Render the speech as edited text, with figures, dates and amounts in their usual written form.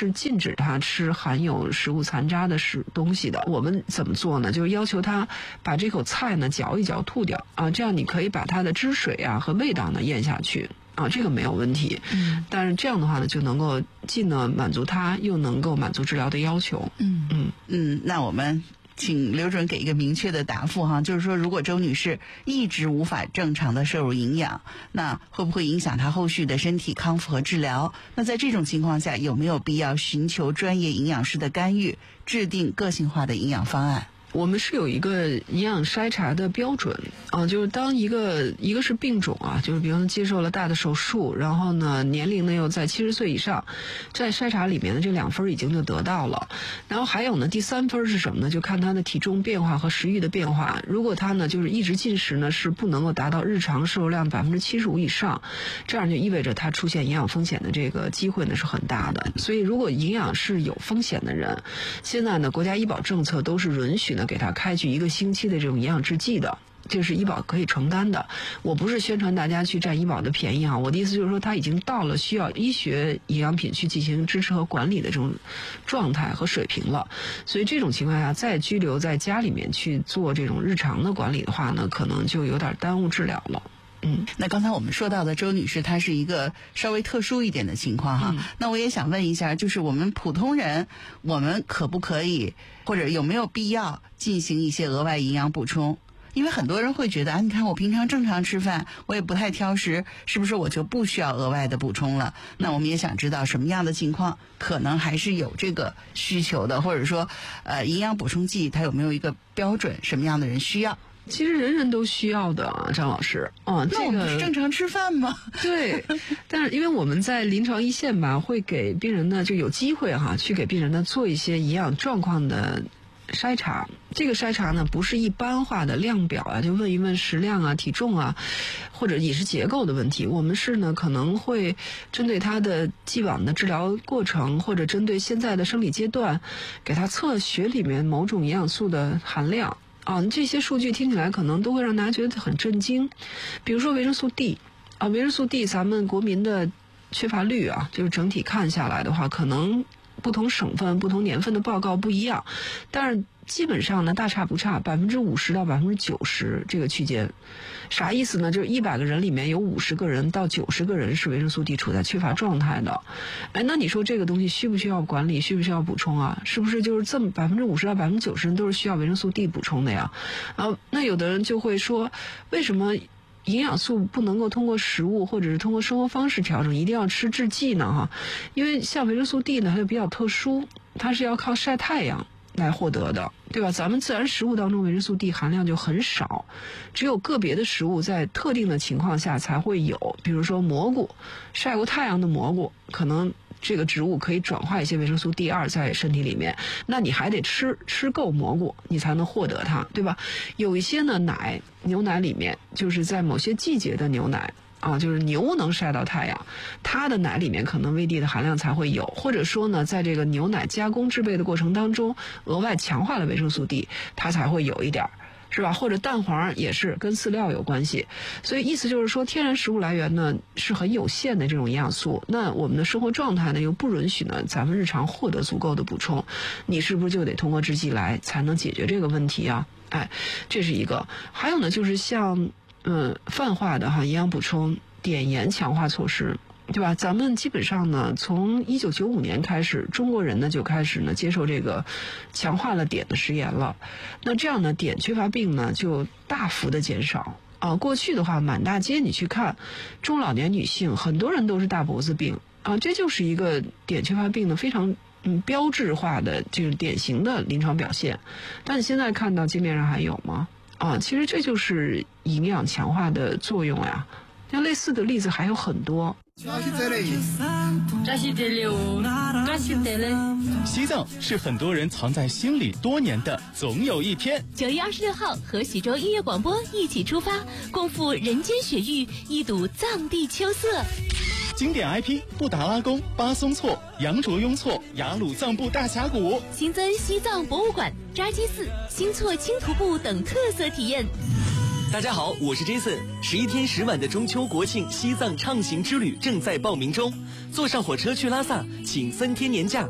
是禁止他吃含有食物残渣的东西的。我们怎么做呢？就是要求他把这口菜呢嚼一嚼吐掉啊，这样你可以把它的汁水啊和味道呢咽下去啊，这个没有问题。但是这样的话呢，就能够既能满足他，又能够满足治疗的要求。 那我们请刘主任给一个明确的答复哈，就是说，如果周女士一直无法正常的摄入营养，那会不会影响她后续的身体康复和治疗？那在这种情况下，有没有必要寻求专业营养师的干预，制定个性化的营养方案？ 我们是有一个营养筛查的标准啊，就是当一个是病种啊，就是比方说接受了大的手术，然后呢年龄呢又在70岁以上，在筛查里面的这2分已经就得到了。然后还有呢第3分是什么呢？就看他的体重变化和食欲的变化。如果他呢就是一直进食呢是不能够达到日常摄入量75%以上，这样就意味着他出现营养风险的这个机会呢是很大的。所以如果营养是有风险的人，现在呢国家医保政策都是允许呢给他开具1个星期的这种营养制剂的，这是医保可以承担的。我不是宣传大家去占医保的便宜啊，我的意思就是说他已经到了需要医学营养品去进行支持和管理的这种状态和水平了。所以这种情况下再拘留在家里面去做这种日常的管理的话呢，可能就有点耽误治疗了。 那刚才我们说到的周女士，她是一个稍微特殊一点的情况哈。那我也想问一下，就是我们普通人，我们可不可以或者有没有必要进行一些额外营养补充？因为很多人会觉得你看我平常正常吃饭，我也不太挑食，是不是我就不需要额外的补充了？那我们也想知道什么样的情况可能还是有这个需求的，或者说营养补充剂它有没有一个标准，什么样的人需要？ 其实人人都需要的啊，张老师。 那我们不是正常吃饭吗？ 对，但是因为我们在临床一线吧，会给病人呢就有机会去给病人呢做一些营养状况的筛查。这个筛查呢不是一般化的量表啊，就问一问食量啊、体重啊，或者饮食结构的问题。我们是呢可能会针对他的既往的治疗过程，或者针对现在的生理阶段，给他测血里面某种营养素的含量。这些数据听起来可能都会让大家觉得很震惊。比如说维生素 D 维生素 D 咱们国民的缺乏率啊，就是整体看下来的话，可能不同省份、不同年份的报告不一样，但是基本上呢大差不差，50%到90%这个区间。啥意思呢？就是100个人里面有50个人到90个人是维生素 D 处在缺乏状态的。那你说这个东西需不需要管理，需不需要补充啊？是不是就是这么50%到90%人都是需要维生素 D 补充的呀？那有的人就会说，为什么营养素不能够通过食物或者是通过生活方式调整，一定要吃制剂呢？因为像维生素 D 呢，它就比较特殊，它是要靠晒太阳来获得的，对吧？咱们自然食物当中维生素 D 含量就很少，只有个别的食物在特定的情况下才会有，比如说蘑菇，晒过太阳的蘑菇，可能这个植物可以转化一些维生素 D2 在身体里面，那你还得吃够蘑菇，你才能获得它，对吧？有一些呢牛奶里面，就是在某些季节的牛奶就是牛能晒到太阳，它的奶里面可能维 D 的含量才会有，或者说呢，在这个牛奶加工制备的过程当中，额外强化了维生素 D， 它才会有一点，是吧？或者蛋黄也是跟饲料有关系。所以意思就是说，天然食物来源呢是很有限的这种营养素，那我们的生活状态呢又不允许呢咱们日常获得足够的补充，你是不是就得通过制剂来才能解决这个问题啊？这是一个。还有呢，就是像泛化的营养补充碘盐强化措施，对吧？咱们基本上呢，从1995年开始，中国人呢就开始呢接受这个强化了碘的食盐了。那这样呢，碘缺乏病呢就大幅的减少。过去的话，满大街你去看，中老年女性很多人都是大脖子病这就是一个碘缺乏病的非常标志化的这种典型的临床表现。但你现在看到街面上还有吗？其实这就是营养强化的作用呀。像类似的例子还有很多。 西藏是很多人藏在心里多年的总有一天。 9月26号和喜洲音乐广播一起出发，共赴人间雪域，一睹藏地秋色。 经典 IP 布达拉宫、巴松措、羊卓雍措、雅鲁藏布大峡谷， 新增西藏博物馆、扎基寺、新措轻徒步等特色体验。 大家好，我是 Jason。11天10晚的中秋国庆西藏畅行之旅正在报名中，坐上火车去拉萨，请3天年假。